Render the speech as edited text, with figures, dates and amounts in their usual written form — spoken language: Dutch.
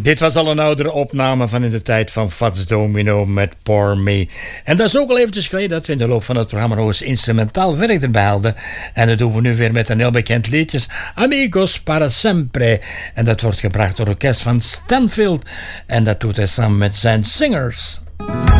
Dit was al een oudere opname van in de tijd van Fats Domino met Pour Me. En dat is ook al eventjes geleden dat we in de loop van het programma nog eens instrumentaal werk erbij hadden. En dat doen we nu weer met een heel bekend liedje, Amigos para Sempre. En dat wordt gebracht door het orkest van Stanfield. En dat doet hij samen met zijn Singers.